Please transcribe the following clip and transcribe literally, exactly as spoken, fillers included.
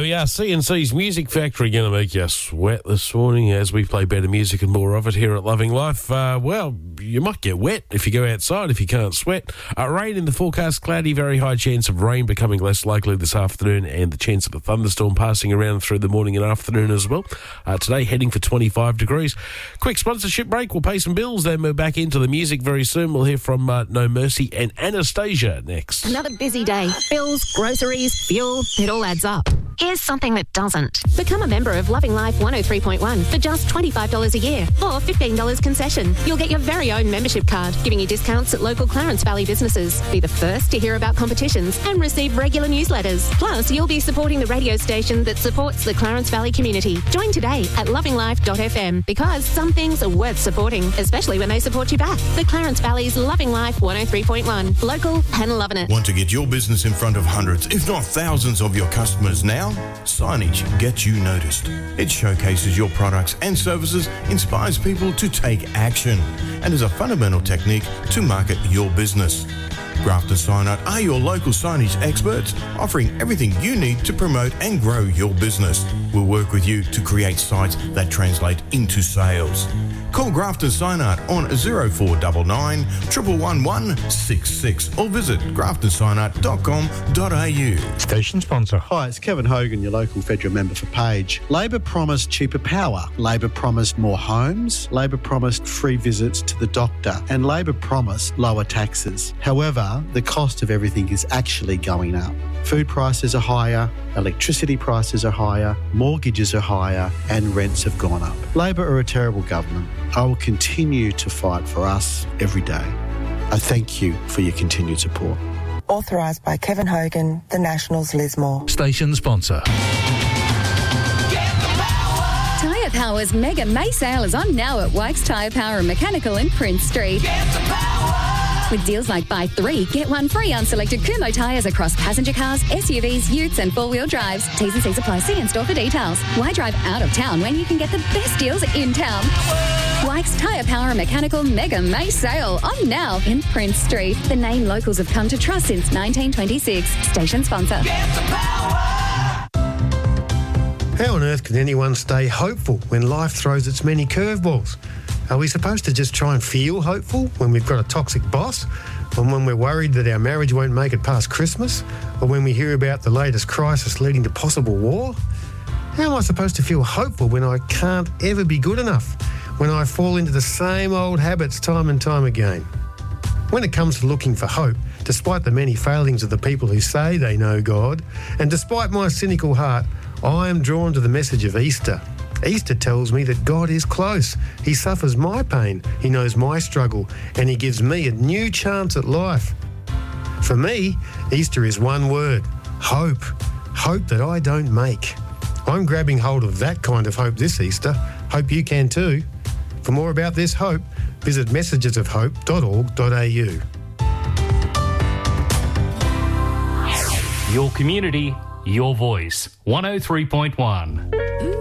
we are. C and C's Music Factory going to make you sweat this morning as we play better music and more of it here at Loving Life. Uh, well, you might get wet if you go outside if you can't sweat. Uh, rain in the forecast, cloudy, very high chance of rain becoming less likely this afternoon, and the chance of a thunderstorm passing around through the morning and afternoon as well. Uh, today heading for twenty-five degrees. Quick sponsorship break. We'll pay some bills, then we're back into the music very soon. We'll hear from uh, No Mercy and Anastasia next. Another busy day. Bills, groceries, fuel, it all adds up. Here's something that doesn't. Become a member of Loving Life one oh three point one for just twenty-five dollars a year or fifteen dollars concession. You'll get your very own membership card, giving you discounts at local Clarence Valley businesses. Be the first to hear about competitions and receive regular newsletters. Plus, you'll be supporting the radio station that supports the Clarence Valley community. Join today at loving life dot f m because some things are worth supporting, especially when they support you back. The Clarence Valley's Loving Life one oh three point one. Local and loving it. Want to get your business in front of hundreds, if not thousands of your customers now? Signage gets you noticed. It showcases your products and services, inspires people to take action, and is a fundamental technique to market your business. Grafton Sign Art are your local signage experts, offering everything you need to promote and grow your business. We'll work with you to create sites that translate into sales. Call Grafton Sign Art on zero four nine nine, one one one one six six or visit grafton sign art dot com dot a u. Station sponsor. Hi, it's Kevin Hogan, your local federal member for Page. Labor promised cheaper power. Labor promised more homes. Labor promised free visits to the doctor. And Labor promised lower taxes. However, the cost of everything is actually going up. Food prices are higher, electricity prices are higher, mortgages are higher, and rents have gone up. Labor are a terrible government. I will continue to fight for us every day. I thank you for your continued support. Authorised by Kevin Hogan, the Nationals Lismore. Station sponsor. Tyre Power's Mega May sale is on now at Wykes Tyre Power and Mechanical in Prince Street. With deals like buy three, get one free on selected Kumho tyres across passenger cars, S U Vs, utes and four-wheel drives. T's and C's apply. See in store for details. Why drive out of town when you can get the best deals in town? Wykes Tyre Power and Mechanical Mega May sale on now in Prince Street. The name locals have come to trust since nineteen twenty-six. Station sponsor. How on earth can anyone stay hopeful when life throws its many curveballs? Are we supposed to just try and feel hopeful when we've got a toxic boss? Or when we're worried that our marriage won't make it past Christmas? Or when we hear about the latest crisis leading to possible war? How am I supposed to feel hopeful when I can't ever be good enough? When I fall into the same old habits time and time again? When it comes to looking for hope, despite the many failings of the people who say they know God, and despite my cynical heart, I am drawn to the message of Easter. Easter tells me that God is close. He suffers my pain, he knows my struggle, and he gives me a new chance at life. For me, Easter is one word: hope. Hope that I don't make. I'm grabbing hold of that kind of hope this Easter. Hope you can too. For more about this hope, visit messages of hope dot org dot a u. Your community, your voice. one oh three point one.